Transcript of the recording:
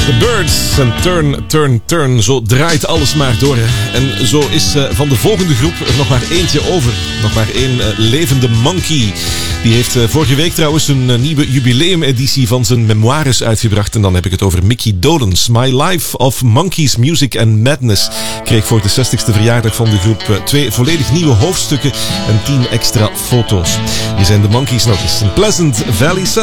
The Birds en Turn, Turn, Turn. Zo draait alles maar door. Hè. En zo is van de volgende groep er nog maar eentje over. Nog maar één levende monkey. Die heeft vorige week trouwens een nieuwe jubileumeditie van zijn memoires uitgebracht. En dan heb ik het over Mickey Dolenz. My Life of Monkeys, Music and Madness kreeg voor de 60ste verjaardag van de groep 2 volledig nieuwe hoofdstukken en 10 extra foto's. Hier zijn de Monkeys nog eens. Pleasant Valley Sun.